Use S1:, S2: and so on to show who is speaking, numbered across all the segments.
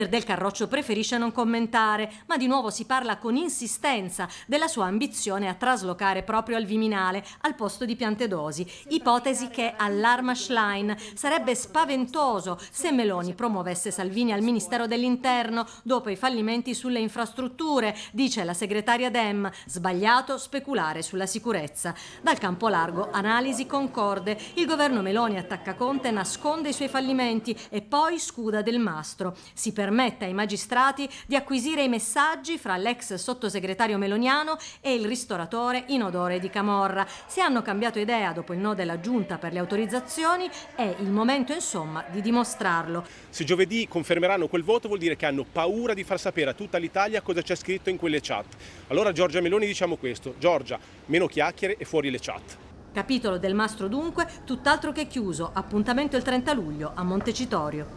S1: Del Carroccio preferisce non commentare, ma di nuovo si parla con insistenza della sua ambizione a traslocare proprio al Viminale al posto di Piantedosi, ipotesi che allarma Schlein. Sarebbe spaventoso se Meloni promuovesse Salvini al Ministero dell'Interno dopo i fallimenti sulle infrastrutture, dice la segretaria Dem. Sbagliato speculare sulla sicurezza. Dal campo largo, analisi concorde. Il governo Meloni attacca Conte, nasconde i suoi fallimenti e poi scuda Del Mastro. Si permette ai magistrati di acquisire i messaggi fra l'ex sottosegretario meloniano e il ristoratore in odore di camorra. Se hanno cambiato idea dopo il no della giunta per le autorizzazioni, è il momento insomma di dimostrarlo.
S2: Se giovedì confermeranno quel voto vuol dire che hanno paura di far sapere a tutta l'Italia cosa c'è scritto in quelle chat. Allora a Giorgia Meloni diciamo questo: Giorgia, meno chiacchiere e fuori le chat.
S1: Capitolo Del Mastro dunque tutt'altro che chiuso. Appuntamento il 30 luglio a Montecitorio.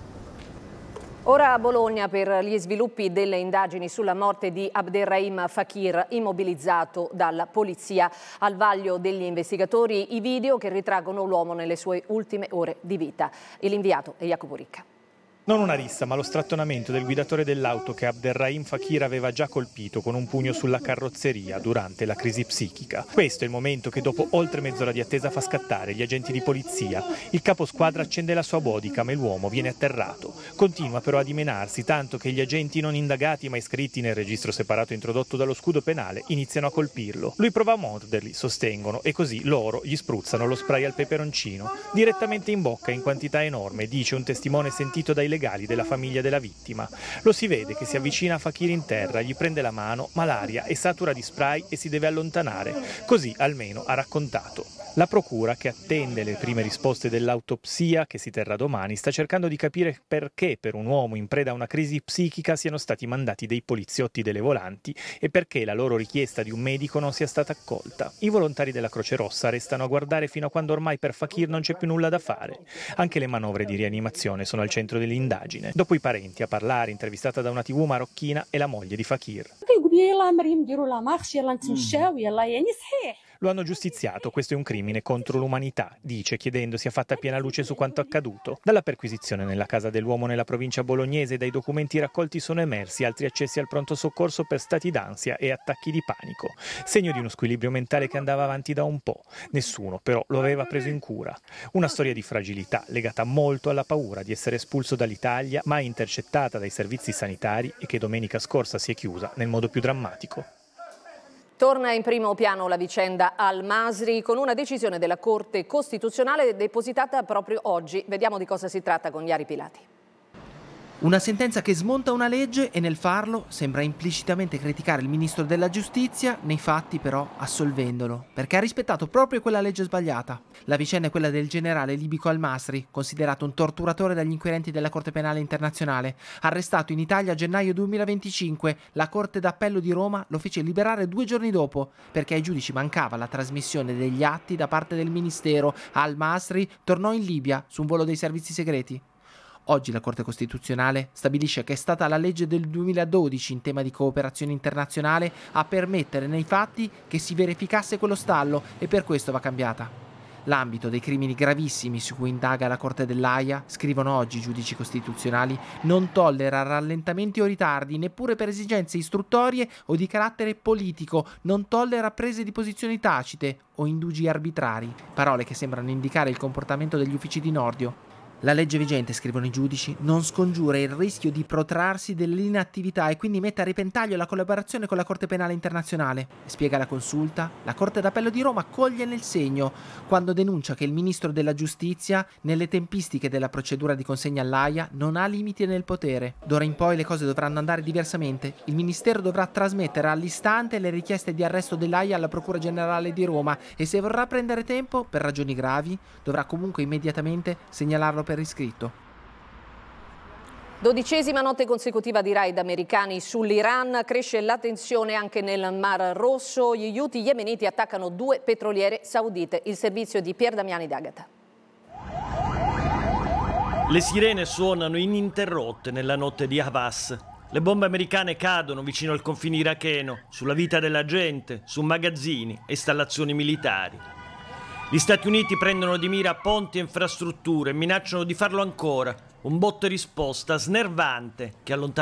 S3: Ora a Bologna per gli sviluppi delle indagini sulla morte di Abderrahim Fakir, immobilizzato dalla polizia. Al vaglio degli investigatori i video che ritraggono l'uomo nelle sue ultime ore di vita. L'inviato è Jacopo Ricca.
S4: Non una rissa, ma lo strattonamento del guidatore dell'auto che Abderrahim Fakir aveva già colpito con un pugno sulla carrozzeria durante la crisi psichica. Questo è il momento che dopo oltre mezz'ora di attesa fa scattare gli agenti di polizia. Il capo squadra accende la sua bodycam e l'uomo viene atterrato. Continua però a dimenarsi, tanto che gli agenti non indagati ma iscritti nel registro separato introdotto dallo scudo penale iniziano a colpirlo. Lui prova a morderli, sostengono, e così loro gli spruzzano lo spray al peperoncino. Direttamente in bocca in quantità enorme, dice un testimone sentito dai legali della famiglia della vittima. Lo si vede che si avvicina a Fakir in terra, gli prende la mano, ma l'aria è satura di spray e si deve allontanare. Così almeno ha raccontato. La procura, che attende le prime risposte dell'autopsia che si terrà domani, sta cercando di capire perché per un uomo in preda a una crisi psichica siano stati mandati dei poliziotti delle volanti e perché la loro richiesta di un medico non sia stata accolta. I volontari della Croce Rossa restano a guardare fino a quando ormai per Fakir non c'è più nulla da fare. Anche le manovre di rianimazione sono al centro dell'indagine. Dopo i parenti a parlare, intervistata da una TV marocchina, è la moglie di Fakir. Lo hanno giustiziato, questo è un crimine contro l'umanità, dice, chiedendo sia fatta piena luce su quanto accaduto. Dalla perquisizione nella casa dell'uomo nella provincia bolognese e dai documenti raccolti sono emersi altri accessi al pronto soccorso per stati d'ansia e attacchi di panico. Segno di uno squilibrio mentale che andava avanti da un po'. Nessuno però lo aveva preso in cura. Una storia di fragilità legata molto alla paura di essere espulso dall'Italia, mai intercettata dai servizi sanitari e che domenica scorsa si è chiusa nel modo più drammatico.
S3: Torna in primo piano la vicenda Al-Masri con una decisione della Corte Costituzionale depositata proprio oggi. Vediamo di cosa si tratta con Iari Pilati.
S5: Una sentenza che smonta una legge e nel farlo sembra implicitamente criticare il ministro della giustizia, nei fatti però assolvendolo, perché ha rispettato proprio quella legge sbagliata. La vicenda è quella del generale libico Al-Masri, considerato un torturatore dagli inquirenti della Corte Penale Internazionale. Arrestato in Italia a gennaio 2025, la Corte d'Appello di Roma lo fece liberare 2 giorni dopo, perché ai giudici mancava la trasmissione degli atti da parte del ministero. Al-Masri tornò in Libia su un volo dei servizi segreti. Oggi la Corte Costituzionale stabilisce che è stata la legge del 2012 in tema di cooperazione internazionale a permettere nei fatti che si verificasse quello stallo e per questo va cambiata. L'ambito dei crimini gravissimi su cui indaga la Corte dell'Aia, scrivono oggi i giudici costituzionali, non tollera rallentamenti o ritardi, neppure per esigenze istruttorie o di carattere politico, non tollera prese di posizioni tacite o indugi arbitrari, parole che sembrano indicare il comportamento degli uffici di Nordio. La legge vigente, scrivono i giudici, non scongiura il rischio di protrarsi dell'inattività e quindi mette a repentaglio la collaborazione con la Corte Penale Internazionale. Spiega la Consulta, la Corte d'Appello di Roma coglie nel segno quando denuncia che il Ministro della Giustizia, nelle tempistiche della procedura di consegna all'AIA, non ha limiti nel potere. D'ora in poi le cose dovranno andare diversamente. Il Ministero dovrà trasmettere all'istante le richieste di arresto dell'AIA alla Procura Generale di Roma e se vorrà prendere tempo, per ragioni gravi, dovrà comunque immediatamente segnalarlo per iscritto.
S3: 12ª notte consecutiva di raid americani sull'Iran, cresce la tensione anche nel Mar Rosso. Gli Houthi yemeniti attaccano 2 petroliere saudite. Il servizio di Pier Damiani D'Agata.
S6: Le sirene suonano ininterrotte nella notte di Havas. Le bombe americane cadono vicino al confine iracheno, sulla vita della gente, su magazzini e installazioni militari. Gli Stati Uniti prendono di mira ponti e infrastrutture e minacciano di farlo ancora. Un botte risposta snervante che allontana